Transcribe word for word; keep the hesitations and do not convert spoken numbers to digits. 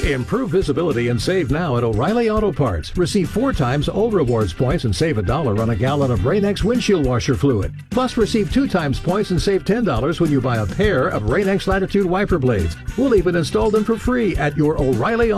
Improve visibility and save now at O'Reilly Auto Parts. Receive four times O Rewards points and save a dollar on a gallon of Rain-X windshield washer fluid. Plus, receive two times points and save ten dollars when you buy a pair of Rain-X Latitude wiper blades. We'll even install them for free at your O'Reilly